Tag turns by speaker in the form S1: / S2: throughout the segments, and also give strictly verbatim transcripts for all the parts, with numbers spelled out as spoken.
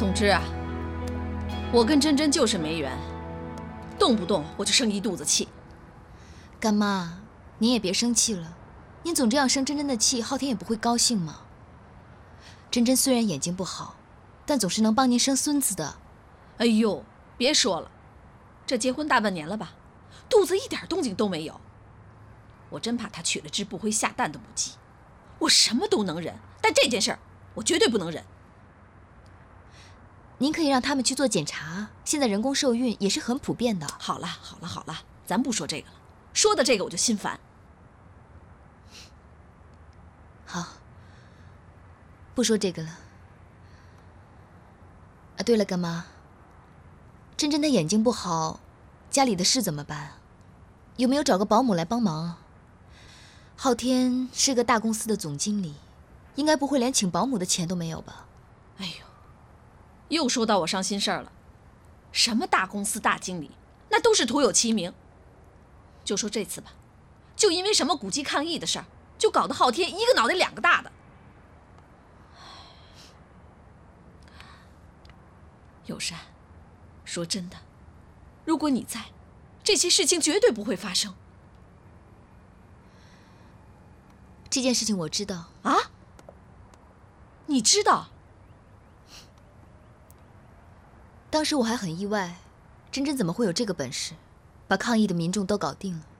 S1: 总之啊，我跟珍珍就是没缘，动不动我就生一肚子气。
S2: 干妈，您也别生气了，您总这样生珍珍的气，昊天也不会高兴嘛。珍珍虽然眼睛不好，但总是能帮您生孙子的。
S1: 哎呦，别说了，这结婚大半年了吧，肚子一点动静都没有。我真怕她娶了只不会下蛋的母鸡。我什么都能忍，但这件事儿我绝对不能忍。
S2: 您可以让他们去做检查，现在人工受孕也是很普遍的。
S1: 好了好了好了，咱不说这个了，说的这个我就心烦。
S2: 好，不说这个了。啊，对了，干妈，珍珍她眼睛不好，家里的事怎么办？有没有找个保姆来帮忙？昊天是个大公司的总经理，应该不会连请保姆的钱都没有吧？
S1: 哎呦，又说到我伤心事儿了。什么大公司大经理，那都是徒有其名。就说这次吧，就因为什么古迹抗议的事儿，就搞得昊天一个脑袋两个大的。友善，说真的，如果你在，这些事情绝对不会发生。
S2: 这件事情我知道
S1: 啊？你知道？
S2: 当时我还很意外，珍珍怎么会有这个本事，把抗议的民众都搞定了。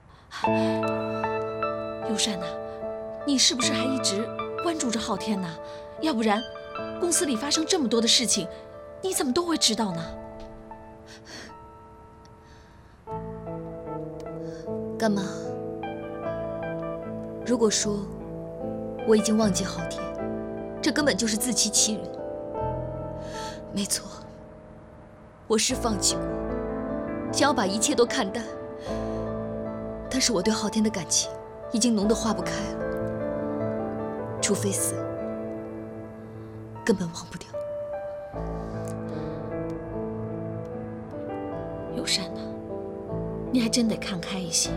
S1: 友善呐，你是不是还一直关注着昊天呢？要不然，公司里发生这么多的事情，你怎么都会知道呢？
S2: 干妈，如果说我已经忘记昊天，这根本就是自欺欺人。没错，我是放弃过，想要把一切都看淡，但是我对昊天的感情已经浓得化不开了，除非死，根本忘不掉。
S1: 友善呐，你还真得看开一些。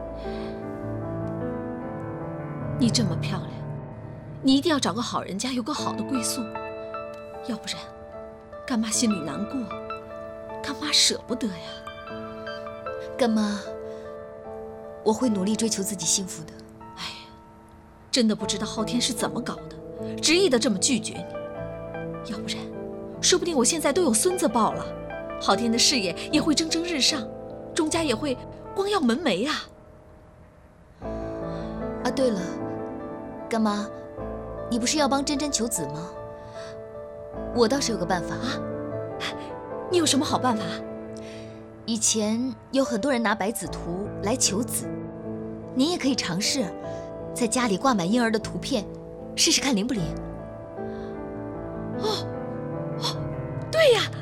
S1: 你这么漂亮，你一定要找个好人家，有个好的归宿，要不然，干妈心里难过，干妈舍不得呀。
S2: 干妈，我会努力追求自己幸福的。
S1: 哎呀，真的不知道昊天是怎么搞的，执意的这么拒绝你。要不然，说不定我现在都有孙子抱了，昊天的事业也会蒸蒸日上，钟家也会光耀门楣啊。
S2: 啊，对了，干妈，你不是要帮珍珍求子吗？我倒是有个办法啊。
S1: 你有什么好办法？
S2: 以前有很多人拿百子图来求子，您也可以尝试，在家里挂满婴儿的图片，试试看灵不灵。
S1: 哦，哦，对呀。